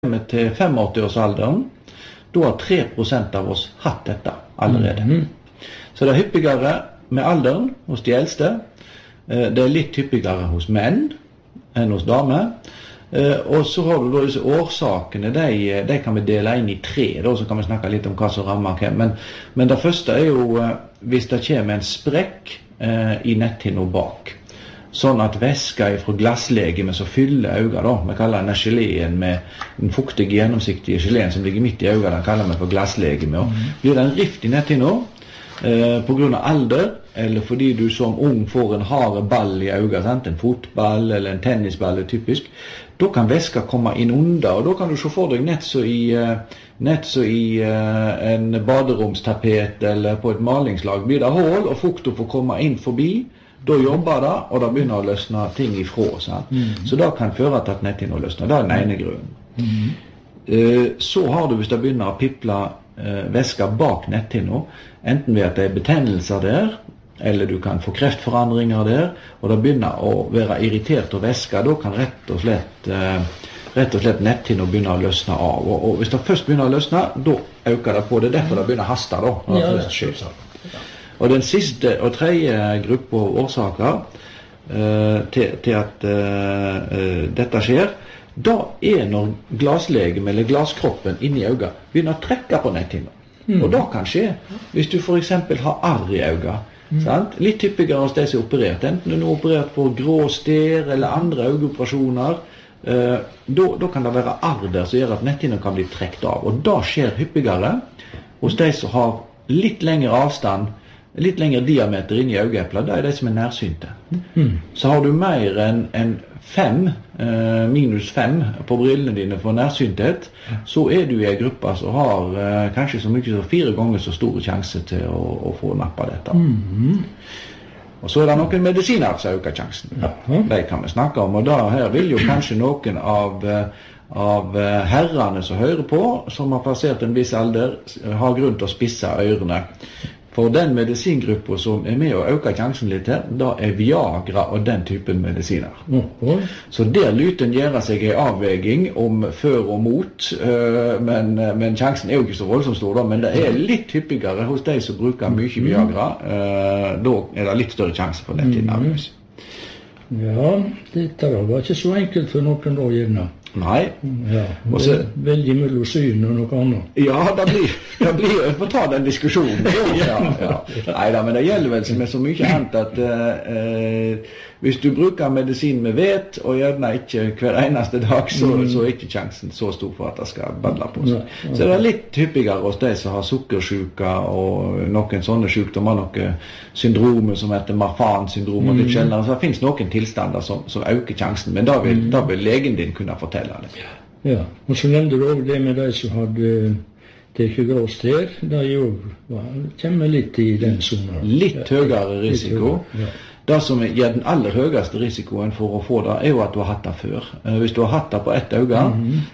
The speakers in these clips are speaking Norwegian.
til 85-årsalderen, da har 3% av oss hatt dette allerede. Så det er hyppigere med alderen hos de eldste. Det er litt hyppigere hos menn enn hos damer. Og så har du da disse årsakene, de kan vi dele inn i 3, da, så kan vi snakke litt om hva som rammer hvem. Men det første er jo hvis det kommer en sprekk i netthinna bak. Sånn at væska fra glasslegemet som fyller øynene, da, vi kaller denne geleen med den fuktige, gjennomsiktige geleen som ligger midt i øynene, den kaller vi for glasslegemet. Blir det en rift i netthinna på grunn av alder, eller fordi du som ung får en hard ball i øynene, en fotball eller en tennisball er typisk, da kan væska komme inn under, og da kan du se for deg nett så i en baderomstapet eller på et malingslag blir det hål, og fukta får komme inn forbi. Da jobber det, og da begynner å løsne ting ifra. Så da kan føre til at netthinna løsner. Det er den ene grunnen. Så har du, hvis det begynner å piple væska bak netthinna, enten ved at det er betennelser der, eller du kan få kreftforandringer der, og det begynner å være irritert av væska, da kan rett og slett netthinna begynne å løsne av. Og hvis det først begynner å løsne, da øker det på det. Derfor det begynner å haste da, når det først skjer. Og den siste og tredje gruppe årsaker til at dette skjer, da er når glasslegemet eller glasskroppen inni øynene begynner å trekke på netthinna. Og da kan skje hvis du for eksempel har arr i øynene. Litt hyppigere hos de som er operert, enten du er operert på grå stær eller andre øyeoperasjoner, da kan det være arr der som gjør at netthinna kan bli trekt av. Og da skjer hyppigere hos de som har litt lengre avstand, litt lengre diameter inn i øyeeplet, det er de som er nærsynte. Så har du mer enn 5, minus 5 på brillene dine for nærsynthet, så er du i en gruppe som har kanskje så mye som 4 ganger så store sjanse til å få nappa dette. Og så er det noen medisiner som øker sjansen. De kan vi snakke om, og da her vil jo kanskje noen av herrene som hører på, som har passert en viss alder, har grunn til å spisse ørene. For den medisingruppa som er med å øke sjansen litt her, da er Viagra og den typen medisiner. Så der lyten gjør seg en avveging om før og mot, men sjansen er jo ikke så voldsomt stor da, men det er litt hyppigere hos de som bruker mye Viagra, da er det litt større sjanse for netthinnavløs. Ja, dette var ikke så enkelt for noen da, gjerne. Nei. Ja, det er veldig mellom syn og noe annet. Ja, det blir jeg får ta den diskusjonen. Neida, men det gjelder vel med så mye annet at hvis du bruker medisin med vet, og gjerne ikke hver eneste dag, så er ikke sjansen så stor for at det skal badle på seg. Så det er litt hyppigere hos de som har sukkersyke og noen sånne sykdommer, noen syndromer som heter Marfan-syndrom og litt sjeldnere. Så det finnes noen tilstander som øker sjansen, men da vil legen din kunne fortelle det. Ja, og så nevnte du også det med de som hadde ikke grå stær, det kommer litt i den sonen. Litt høyere risiko. Det som gir den aller høyeste risikoen for å få det, er jo at du har hatt det før. Hvis du har hatt det på ett øye,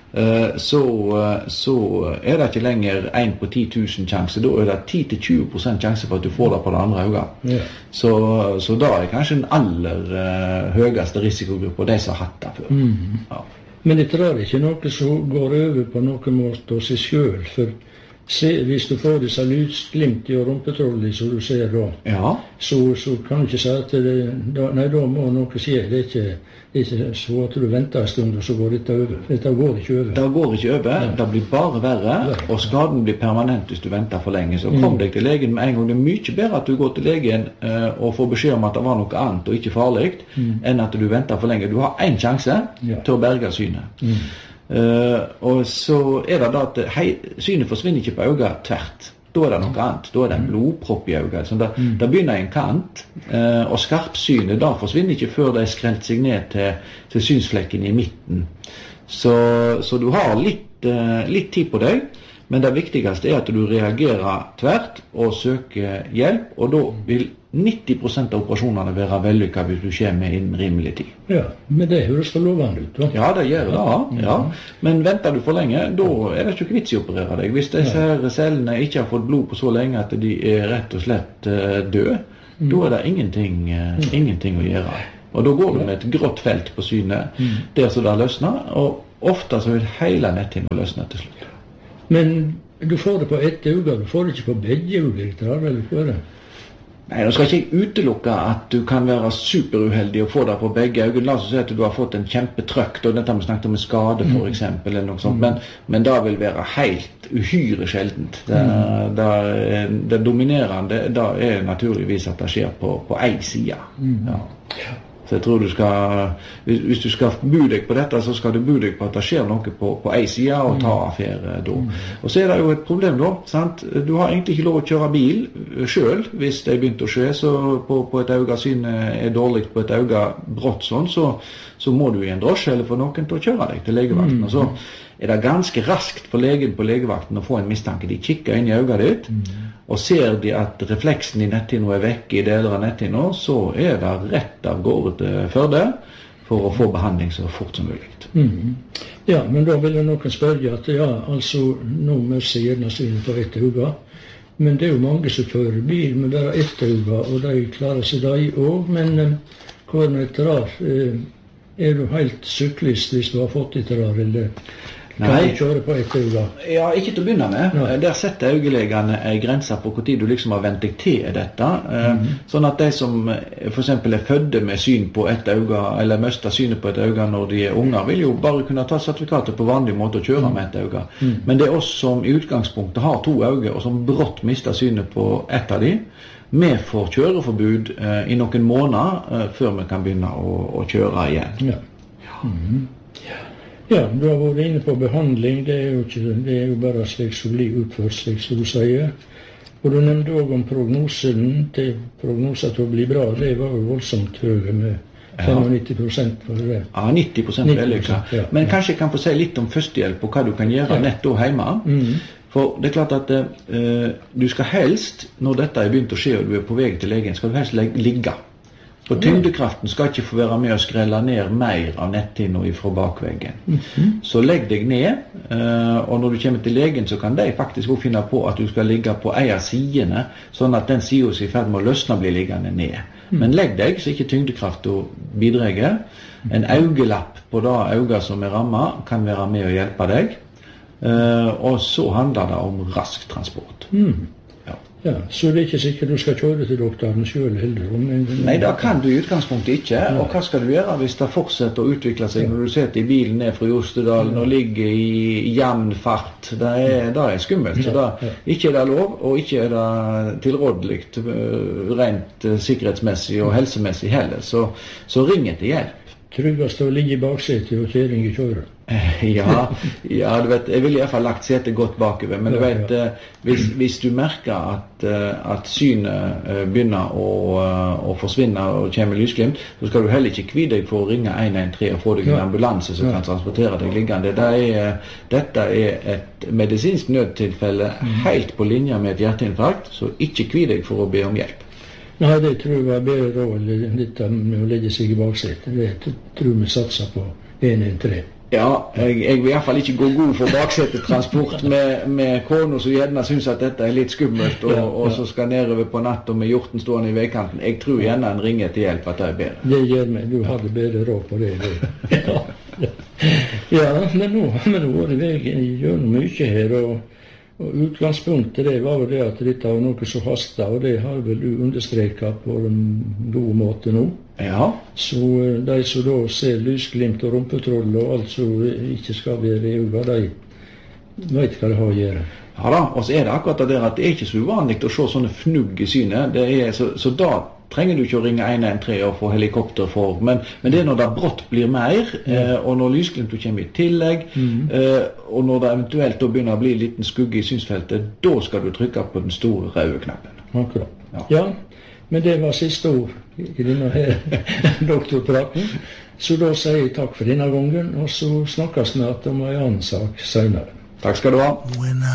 så er det ikke lenger 1 på 10 000 sjanse. Da er det 10-20% sjanse for at du får det på det andre øyet. Så da er kanskje den aller høyeste risikogruppa de som har hatt det før. Ja. Men det er ikke noe som går over på noen måte av seg selv, for hvis du får disse lysglimt i rumpetrollet som du ser da, så kan du ikke si at da må noe skje. Det er ikke så at du venter en stund og så går dette over. Dette går ikke over. Det går ikke over, det blir bare verre, og skaden blir permanent hvis du venter for lenge. Så kom deg til legen med en gang. Det er mye bedre at du går til legen og får beskjed om at det var noe annet og ikke farlig, enn at du venter for lenge. Du har en sjanse til å berge synet. Og så er det da at synet forsvinner ikke på øyet tvert. Da er det noe annet. Da er det en blodpropp i øyet. Så da begynner en kant, og skarpsynet da forsvinner ikke før det er skrelt seg ned til synsflekken i midten. Så du har litt tid på deg, men det viktigste er at du reagerer tvert og søker hjelp, og da vil 90% av operasjonene være vellykket hvis du kommer innen rimelig tid. Ja, men det høres for lovende ut da. Ja, det gjør det, ja. Men venter du for lenge, da er det ikke vits i å operere deg. Hvis disse her cellene ikke har fått blod på så lenge at de er rett og slett døde, da er det ingenting å gjøre. Og da går du med et grått felt på synet, der så det løsner, og ofte så vil hele netthinna løsne til slutt. Men du får det på ett øye, du får det ikke på begge øyne, eller hva er det? Nei, nå skal ikke jeg utelukke at du kan være superuheldig og få det på begge øyne. La oss si at du har fått en kjempetrøkk, og dette vi snakket om en skade for eksempel, eller noe sånt, men det vil være helt uhyre sjeldent. Det dominerende, det er naturligvis at det skjer på en side. Ja. Så jeg tror du skal, hvis du skal bo deg på dette, så skal du bo deg på at det skjer noe på en side og ta affære da. Og så er det jo et problem da, sant? Du har egentlig ikke lov å kjøre bil selv hvis det er begynt å skje, så på et øye synet er dårlig på et øye brått sånn, så må du i en drosje eller få noen til å kjøre deg til legevakten. Og så er det ganske raskt for legen på legevakten å få en mistanke. De kikker inn i øyet ditt, og ser de at refleksen i netthinna er vekk i deler av netthinna, så er det rett av gårde til Førde for å få behandling så fort som mulig. Ja, men da vil noen spørre at ja, altså nå mister gjerne synet på ett øye, men det er jo mange som fører bil med bare ett øye, og de klarer seg da i år, men hva er det etter det? Er du helt syklist hvis du har fått etter det, eller kan du kjøre på ett øye? Ja, ikke til å begynne med. Der setter øyelegene en grense på hvor tid du liksom har vent deg til dette. Sånn at de som for eksempel er fødde med syn på ett øye, eller mister synet på ett øye når de er unger, vil jo bare kunne ta sertifikatet på vanlig måte og kjøre med ett øye. Men det er oss som i utgangspunktet har to øyne, og som brått mister synet på ett av de, vi får kjøreforbud i noen måneder før vi kan begynne å kjøre igjen. Ja, du har vært inne på behandling, det er jo bare slik som blir utført, slik som du sier. Og du nevnte også om prognosen, prognosen til å bli bra, det var jo voldsomt høye med 95% for det. Ja, 90% vellykket. Ja. Men kanskje jeg kan få si litt om førstehjelp og hva du kan gjøre nett da hjemme. For det er klart at du skal helst, når dette er begynt å skje og du er på vei til legen, skal du helst ligge. For tyngdekraften skal ikke få være med å skrelle ned mer av netthinna fra bakveggen. Så legg deg ned, og når du kommer til legen så kan de faktisk også finne på at du skal ligge på en av sidene, sånn at den siden som er i ferd med å løsne blir liggende ned. Men legg deg så ikke tyngdekraften bidrar. En øyelapp på det øyet som er rammet kan være med å hjelpe deg, og så handler det om rask transport. Ja, så det er ikke sikkert du skal kjøre til doktoren selv heller? Nei, det kan du i utgangspunktet ikke. Og hva skal du gjøre hvis det fortsetter å utvikle seg når du sitter i bilen ned fra Jostedalen og ligger i jevn fart? Det er skummelt. Så ikke er det lov, og ikke er det tilrådelig rent sikkerhetsmessig og helsemessig heller. Så ring etter hjelp. Tryggest å ligge i baksetet og kjøring i kjøret? Ja, du vet, jeg vil i hvert fall lagt setet godt bakover, men du vet, hvis du merker at synet begynner å forsvinne og kommer lysglimt, så skal du heller ikke kvie deg for å ringe 113 og få deg en ambulanse som kan transportere deg liggende. Dette er et medisinsk nødtilfelle helt på linje med et hjerteinfarkt, så ikke kvie deg for å be om hjelp. Nei, det tror jeg var bedre råd, dette med å legge seg i baksetet. Det tror vi satser på 113. Ja, jeg vil i hvert fall ikke gå god for baksetetransport med kona som gjerne synes at dette er litt skummelt, og så skal nedover på natt og med hjorten stående i veikanten. Jeg tror gjerne en ringer til hjelp at det er bedre. Det gjør meg. Du hadde bedre råd på det. Ja, men nå har vi vært i veien gjennom mye her, og utgangspunktet det var jo det at dette var noe som hastet, og det har vel du understreket på en god måte nå. Ja. Så de som da ser lysglimt og rumpetroll og alt som ikke skal være i øynene, de vet hva det har å gjøre. Ja da, og så er det akkurat det at det er ikke så uvanlig å se sånne fnugg i synet. Så da trenger du ikke å ringe 113 og få helikopter for, men det er når det brått blir mer, og når lysglimtet kommer i tillegg, og når det eventuelt da begynner å bli en liten skugge i synsfeltet, da skal du trykke på den store røde knappen. Akkurat. Ja, men det var siste ord i denne her doktorpraten, så da sier jeg takk for denne gangen, og så snakkes vi om en annen sak senere. Takk skal du ha.